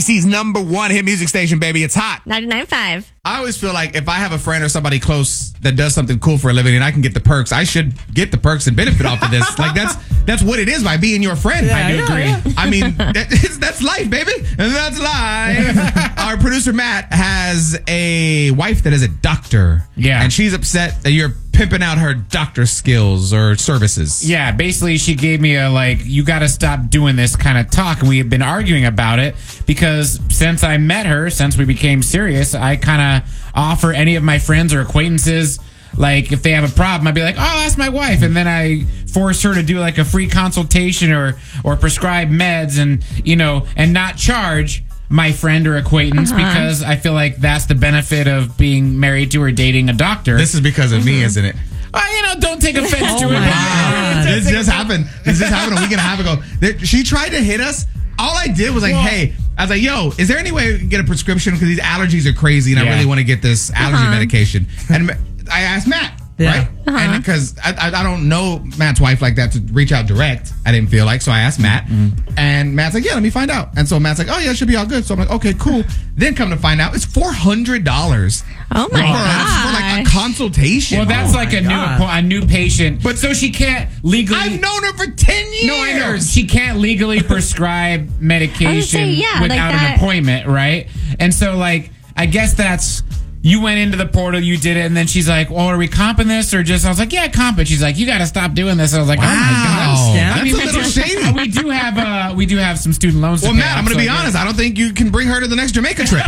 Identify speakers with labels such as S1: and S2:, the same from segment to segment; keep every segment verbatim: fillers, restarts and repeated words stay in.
S1: C's number one hit music station, baby. It's hot.
S2: ninety-nine point five.
S1: I always feel like if I have a friend or somebody close that does something cool for a living and I can get the perks, I should get the perks and benefit off of this. Like, that's that's what it is by being your friend.
S3: Yeah,
S1: I do
S3: yeah,
S1: agree.
S3: yeah.
S1: I mean, that, that's life, baby. And that's life. Our producer, Matt, has a wife that is a doctor.
S4: Yeah.
S1: And she's upset that you're pimping out her doctor skills or services.
S4: Yeah, basically she gave me a like, you got to stop doing this kind of talk, and we have been arguing about it because since I met her, since we became serious, I kind of offer any of my friends or acquaintances, like if they have a problem, I'd be like, oh, ask my wife, and then I force her to do like a free consultation or or prescribe meds, and you know, and not charge my friend or acquaintance uh-huh. because I feel like that's the benefit of being married to or dating a doctor.
S1: This is because of me, isn't it?
S4: Oh, you know, don't take offense
S3: Oh
S4: to it.
S3: my God.
S1: This just happened. This just happened a week and a half ago. There- She tried to hit us. All I did was like,
S4: Well-
S1: hey, I was like, yo, is there any way we can get a prescription? Because these allergies are crazy and I
S4: Yeah.
S1: really want to get this allergy
S2: Uh-huh.
S1: medication. And I asked Matt,
S3: Yeah.
S1: right?
S2: Uh-huh.
S1: And because I, I, I don't know Matt's wife like that to reach out direct. I didn't feel like, so I asked Matt. And Matt's like, yeah, let me find out. And so Matt's like, oh, yeah, it should be all good. So I'm like, okay, cool. Then come to find out, it's four hundred dollars
S2: Oh my
S1: for, for like a
S2: gosh.
S1: consultation.
S4: Well, that's
S3: Oh
S4: like
S3: my
S4: a new
S3: God.
S4: a new patient, but so she can't legally.
S1: I've known her for ten years.
S4: No, I know she can't legally prescribe medication
S2: say, yeah, like
S4: without
S2: that-
S4: an appointment, right? And so, like, I guess that's. You went into the portal, you did it, and then she's like, well, are we comping this or just, I was like, yeah, comp it. She's like, you got to stop doing this. I was like,
S1: Wow.
S4: oh my God.
S1: That's
S4: I mean,
S1: a
S4: we
S1: little
S4: do-
S1: shady.
S4: We do have, uh, we do have some student loans
S1: Well,
S4: to pay
S1: Matt,
S4: off,
S1: I'm going to
S4: so
S1: be
S4: I guess-
S1: honest. I don't think you can bring her to the next Jamaica trip.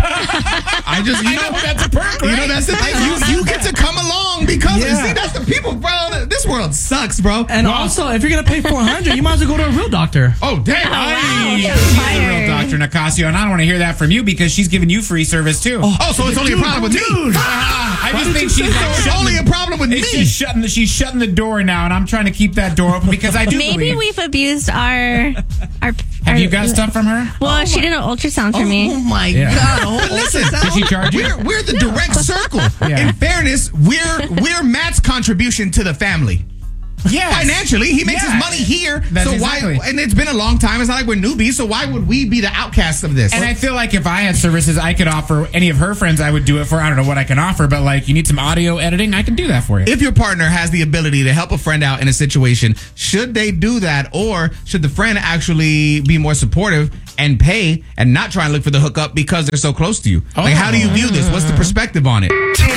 S1: I just, you
S4: I
S1: know,
S4: know, that's a perk,
S1: you
S4: right?
S1: know, that's the thing. You, you get to come along because,
S3: Yeah.
S1: see, that's the people, bro. This world sucks, bro.
S3: And
S1: Well,
S3: also, if you're gonna pay four hundred, you might as well go to a real doctor.
S1: oh, damn.
S2: wow.
S4: Hey,
S2: Shots
S4: she's a
S2: fired.
S4: real Doctor Nicasio, and I don't want to hear that from you because she's giving you free service too.
S1: Oh, so it's only a
S3: Dude,
S1: problem with me.
S3: dude.
S4: I just
S3: did
S4: think
S3: you
S4: she's
S3: say
S4: like
S1: It's
S4: shutting
S1: only
S4: the-
S1: a problem with
S4: It's
S1: me.
S4: just shutting the, she's shutting the door now, and I'm trying to keep that door open because I do
S2: Maybe
S4: believe.
S2: we've abused our our.
S4: Have
S2: our,
S4: you got stuff from her?
S2: Well, she did an ultrasound for me.
S3: Oh my
S4: Yeah.
S3: God!
S1: But listen,
S4: Did she charge you?
S1: we're, we're the direct circle.
S4: Yeah.
S1: In fairness, we're we're Matt's contribution to the family.
S4: Yes.
S1: Financially, he makes
S4: Yeah.
S1: his money here.
S4: That's
S1: so
S4: exactly.
S1: why? And it's been a long time. It's not like we're newbies. So why would we be the outcasts of this?
S4: And I feel like if I had services I could offer any of her friends, I would do it for. I don't know what I can offer, but like you need some audio editing, I can do that for you.
S1: If your partner has the ability to help a friend out in a situation, should they do that, or should the friend actually be more supportive and pay and not try and look for the hookup because they're so close to you? Like, how do you view this? What's the perspective on it?